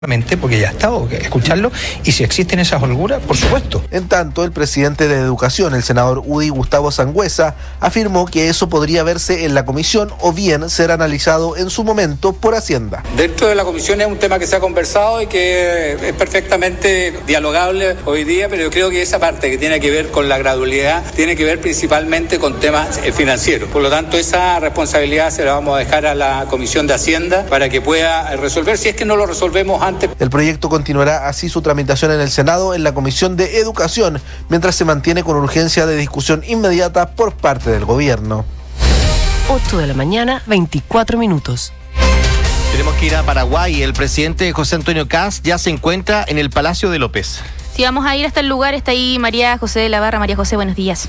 porque ya ha estado, escucharlo, y si existen esas holguras, por supuesto. En tanto, el presidente de Educación, el senador UDI Gustavo Sangüesa, afirmó que eso podría verse en la comisión o bien ser analizado en su momento por Hacienda. Dentro de la comisión es un tema que se ha conversado y que es perfectamente dialogable hoy día, pero yo creo que esa parte que tiene que ver con la gradualidad tiene que ver principalmente con temas financieros. Por lo tanto, esa responsabilidad se la vamos a dejar a la Comisión de Hacienda para que pueda resolver, si es que no lo resolvemos antes. El proyecto continuará así su tramitación en el Senado en la Comisión de Educación, mientras se mantiene con urgencia de discusión inmediata por parte del gobierno. 8 de la mañana, 24 minutos. Tenemos que ir a Paraguay. El presidente José Antonio Kast ya se encuentra en el Palacio de López. Sí, vamos a ir hasta el lugar. Está ahí María José de la Barra. María José, buenos días.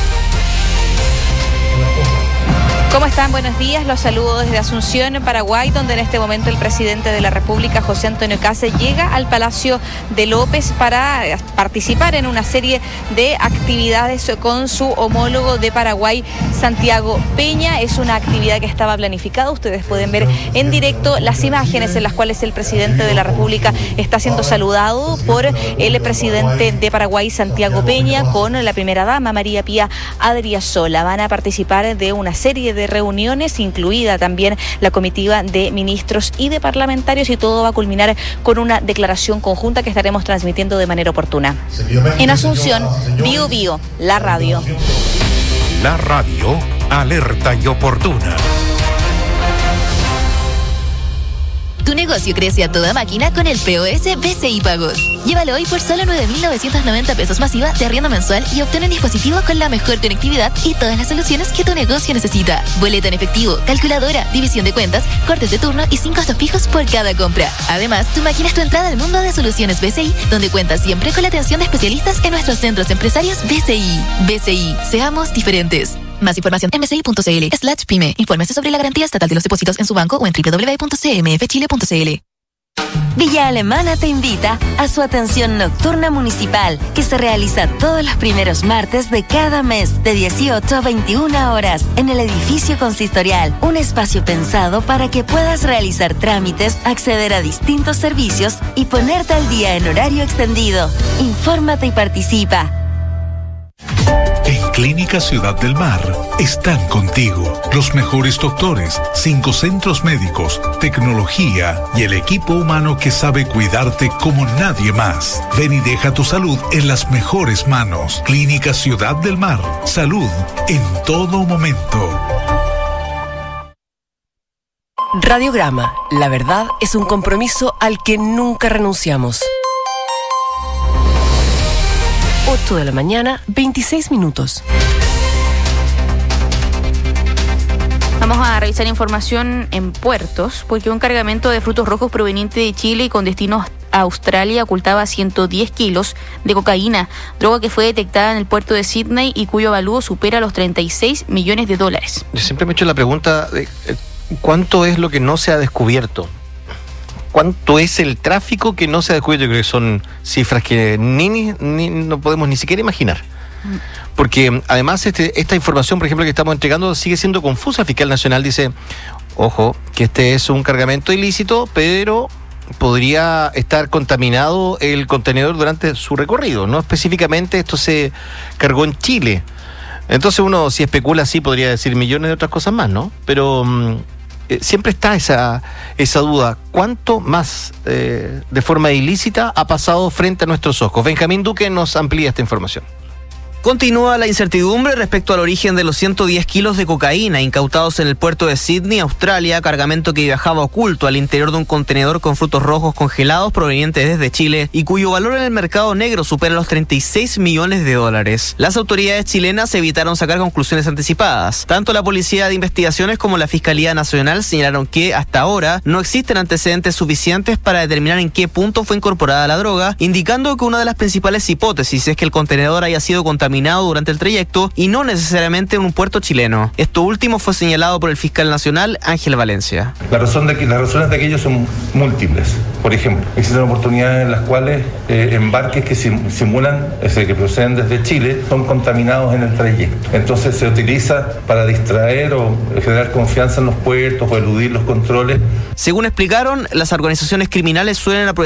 ¿Cómo están? Buenos días. Los saludo desde Asunción, Paraguay, donde en este momento el presidente de la República, José Antonio Kast, llega al Palacio de López para participar en una serie de actividades con su homólogo de Paraguay, Santiago Peña. Es una actividad que estaba planificada. Ustedes pueden ver en directo las imágenes en las cuales el presidente de la República está siendo saludado por el presidente de Paraguay, Santiago Peña, con la primera dama, María Pía Adriasola. Van a participar de una serie de reuniones, incluida también la comitiva de ministros y de parlamentarios, y todo va a culminar con una declaración conjunta que estaremos transmitiendo de manera oportuna. En Asunción, Bio Bio, la radio. La radio, alerta y oportuna. Tu negocio crece a toda máquina con el POS BCI Pagos. Llévalo hoy por solo 9.990 pesos masiva de arriendo mensual y obtén un dispositivo con la mejor conectividad y todas las soluciones que tu negocio necesita. Boleta en efectivo, calculadora, división de cuentas, cortes de turno y 5 costos fijos por cada compra. Además, tu máquina es tu entrada al mundo de soluciones BCI, donde cuentas siempre con la atención de especialistas en nuestros centros empresarios BCI. BCI, seamos diferentes. Más información en bci.cl/pyme. Infórmese sobre la garantía estatal de los depósitos en su banco o en www.cmfchile.cl. Villa Alemana te invita a su atención nocturna municipal, que se realiza todos los primeros martes de cada mes, de 18 a 21 horas, en el edificio consistorial. Un espacio pensado para que puedas realizar trámites, acceder a distintos servicios y ponerte al día en horario extendido. Infórmate y participa. En Clínica Ciudad del Mar están contigo los mejores doctores, 5 centros médicos, tecnología y el equipo humano que sabe cuidarte como nadie más. Ven y deja tu salud en las mejores manos. Clínica Ciudad del Mar. Salud en todo momento. Radiograma. La verdad es un compromiso al que nunca renunciamos. 8 de la mañana, 26 minutos. Vamos a revisar información en puertos, porque un cargamento de frutos rojos proveniente de Chile y con destino a Australia ocultaba 110 kilos de cocaína, droga que fue detectada en el puerto de Sydney y cuyo avalúo supera los $36 millones. Yo siempre me he hecho la pregunta de ¿cuánto es lo que no se ha descubierto? ¿Cuánto es el tráfico que no se ha descubierto? Yo creo que son cifras que no podemos ni siquiera imaginar. Porque además esta información, por ejemplo, que estamos entregando sigue siendo confusa. El fiscal nacional dice, ojo, que este es un cargamento ilícito, pero podría estar contaminado el contenedor durante su recorrido. No específicamente esto se cargó en Chile. Entonces uno, si especula así, podría decir millones de otras cosas más, ¿no? Pero siempre está esa duda. ¿Cuánto más de forma ilícita ha pasado frente a nuestros ojos? Benjamín Duque nos amplía esta información. Continúa la incertidumbre respecto al origen de los 110 kilos de cocaína incautados en el puerto de Sydney, Australia, cargamento que viajaba oculto al interior de un contenedor con frutos rojos congelados provenientes desde Chile y cuyo valor en el mercado negro supera los $36 millones. Las autoridades chilenas evitaron sacar conclusiones anticipadas. Tanto la Policía de Investigaciones como la Fiscalía Nacional señalaron que hasta ahora no existen antecedentes suficientes para determinar en qué punto fue incorporada la droga, indicando que una de las principales hipótesis es que el contenedor haya sido contaminado contaminado durante el trayecto y no necesariamente en un puerto chileno. Esto último fue señalado por el fiscal nacional Ángel Valencia. Las razones de aquello son múltiples. Por ejemplo, existen oportunidades en las cuales embarques que simulan, que proceden desde Chile, son contaminados en el trayecto. Entonces se utiliza para distraer o generar confianza en los puertos o eludir los controles. Según explicaron, las organizaciones criminales suelen aprovechar